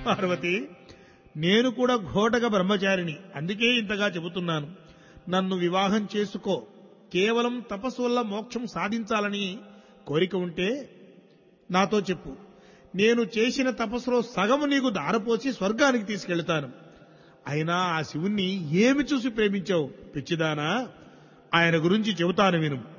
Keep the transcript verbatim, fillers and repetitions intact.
పార్వతి, నేను కూడా ఘోటక బ్రహ్మచారిని, అందుకే ఇంతగా చెబుతున్నాను. నన్ను వివాహం చేసుకో. కేవలం తపస్సు వల్ల మోక్షం సాధించాలని కోరిక ఉంటే నాతో చెప్పు. నేను చేసిన తపస్సులో సగము నీకు దారపోసి స్వర్గానికి తీసుకెళ్తాను. అయినా ఆ శివుణ్ణి ఏమి చూసి ప్రేమించావు పిచ్చిదానా? ఆయన గురించి చెబుతాను విను.